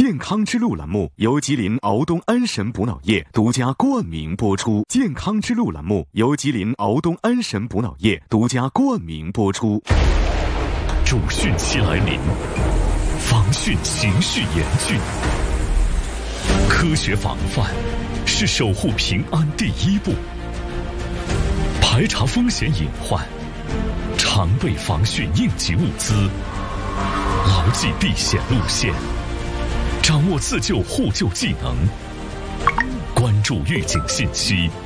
健康之路栏目由吉林敖东安神补脑液独家冠名播出。健康之路栏目由吉林敖东安神补脑液独家冠名播出。 主汛期来临，防汛形势严峻，科学防范是守护平安第一步。排查风险隐患，常备防汛应急物资，牢记避险路线，掌握自救互救技能，关注预警信息，